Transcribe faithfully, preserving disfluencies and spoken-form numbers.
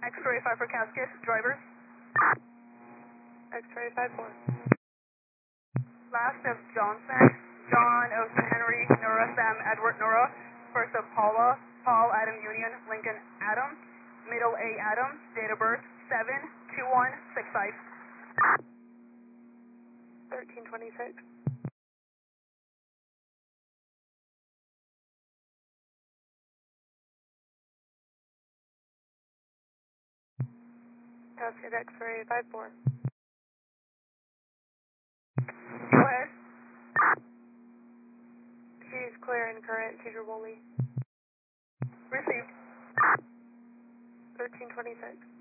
X-ray five for casket, drivers. X-ray five four. Last of Johnson, John Ocean Henry, Nora Sam Edward Nora. First of Paula, Paul Adam Union, Lincoln Adam. Middle A Adam, date of birth seven two one six five. thirteen twenty-six. Casket X-ray five four. Go ahead. She's clear and current, Cedar Woolley. Received. thirteen twenty-six.